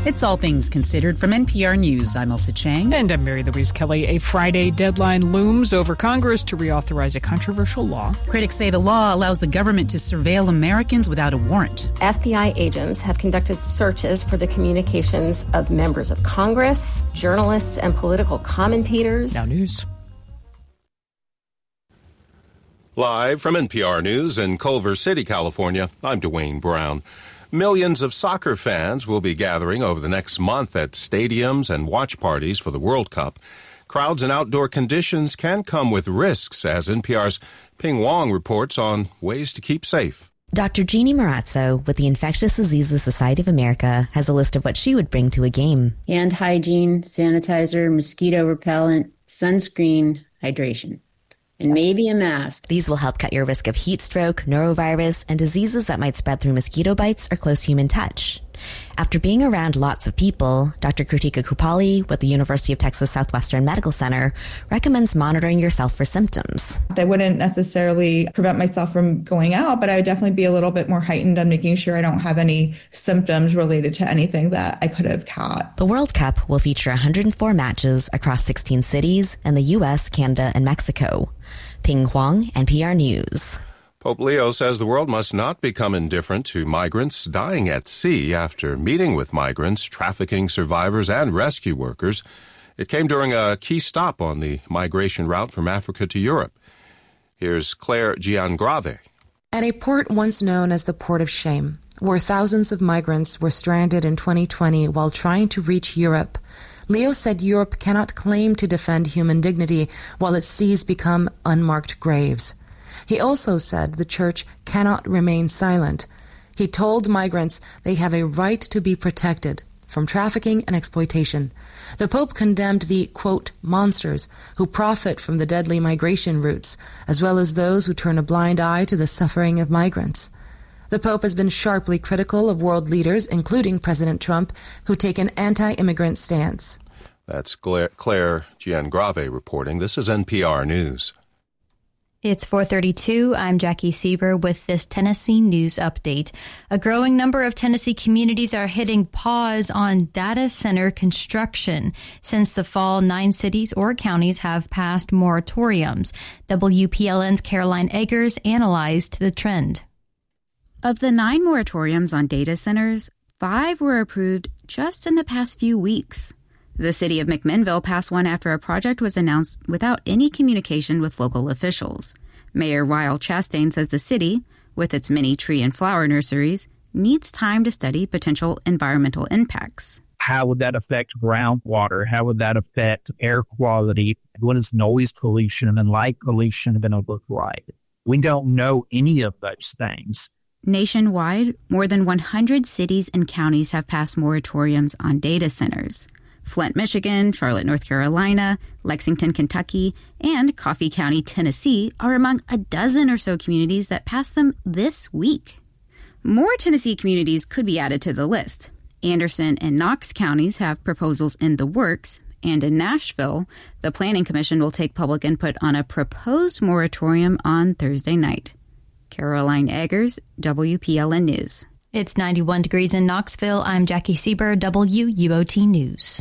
It's All Things Considered from NPR News. I'm Elsa Chang. And I'm Mary Louise Kelly. A Friday deadline looms over Congress to reauthorize a controversial law. Critics say the law allows the government to surveil Americans without a warrant. FBI agents have conducted searches for the communications of members of Congress, journalists, and political commentators. Now news. Live from NPR News in Culver City, California, I'm Dwayne Brown. Millions of soccer fans will be gathering over the next month at stadiums and watch parties for the World Cup. Crowds and outdoor conditions can come with risks, as NPR's Ping Wong reports on ways to keep safe. Dr. Jeannie Marazzo with the Infectious Diseases Society of America has a list of what she would bring to a game. Hand hygiene, sanitizer, mosquito repellent, sunscreen, hydration. And maybe a mask. These will help cut your risk of heat stroke, norovirus, and diseases that might spread through mosquito bites or close human touch. After being around lots of people, Dr. Krutika Kupali with the University of Texas Southwestern Medical Center recommends monitoring yourself for symptoms. I wouldn't necessarily prevent myself from going out, but I would definitely be a little bit more heightened on making sure I don't have any symptoms related to anything that I could have caught. The World Cup will feature 104 matches across 16 cities in the U.S., Canada, and Mexico. Ping Huang, NPR News. Pope Leo says the world must not become indifferent to migrants dying at sea after meeting with migrants, trafficking survivors, and rescue workers. It came during a key stop on the migration route from Africa to Europe. Here's Claire Giangrave. At a port once known as the Port of Shame, where thousands of migrants were stranded in 2020 while trying to reach Europe, Leo said Europe cannot claim to defend human dignity while its seas become unmarked graves. He also said the church cannot remain silent. He told migrants they have a right to be protected from trafficking and exploitation. The Pope condemned the, quote, monsters who profit from the deadly migration routes, as well as those who turn a blind eye to the suffering of migrants. The Pope has been sharply critical of world leaders, including President Trump, who take an anti-immigrant stance. That's Claire Giangrave reporting. This is NPR News. It's 4:32. I'm Jackie Sieber with this Tennessee news update. A growing number of Tennessee communities are hitting pause on data center construction. Since the fall, 9 cities or counties have passed moratoriums. WPLN's Caroline Eggers analyzed the trend. Of the 9 moratoriums on data centers, 5 were approved just in the past few weeks. The city of McMinnville passed one after a project was announced without any communication with local officials. Mayor Ryle Chastain says the city, with its many tree and flower nurseries, needs time to study potential environmental impacts. How would that affect groundwater? How would that affect air quality? What is noise pollution and light pollution going to look like? We don't know any of those things. Nationwide, more than 100 cities and counties have passed moratoriums on data centers. Flint, Michigan, Charlotte, North Carolina, Lexington, Kentucky, and Coffee County, Tennessee are among a dozen or so communities that passed them this week. More Tennessee communities could be added to the list. Anderson and Knox counties have proposals in the works, and in Nashville, the Planning Commission will take public input on a proposed moratorium on Thursday night. Caroline Eggers, WPLN News. It's 91 degrees in Knoxville. I'm Jackie Sieber, WUOT News.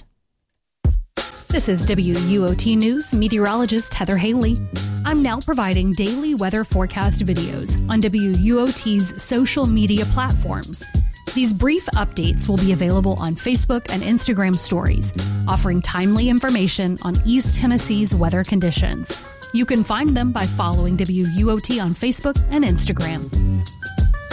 This is WUOT News meteorologist Heather Haley. I'm now providing daily weather forecast videos on WUOT's social media platforms. These brief updates will be available on Facebook and Instagram stories, offering timely information on East Tennessee's weather conditions. You can find them by following WUOT on Facebook and Instagram.